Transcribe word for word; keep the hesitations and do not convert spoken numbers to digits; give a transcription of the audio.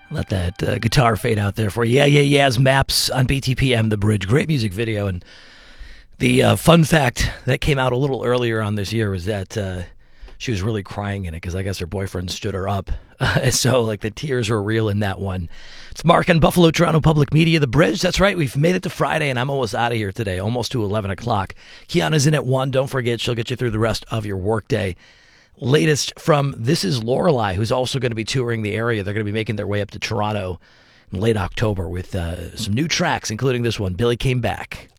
Let that uh, guitar fade out there for you. Yeah, yeah, yeah's Maps on B T P M, The Bridge. Great music video. And the uh, fun fact that came out a little earlier on this year was that uh, she was really crying in it because I guess her boyfriend stood her up. Uh, so, like, the tears were real in that one. It's Mark on Buffalo, Toronto Public Media, The Bridge. That's right. We've made it to Friday, and I'm almost out of here today, almost to eleven o'clock. Kiana's in at one. Don't forget, she'll get you through the rest of your workday. Latest from This Is Lorelei, who's also going to be touring the area. They're going to be making their way up to Toronto in late October with uh, some new tracks, including this one, Billy Came Back.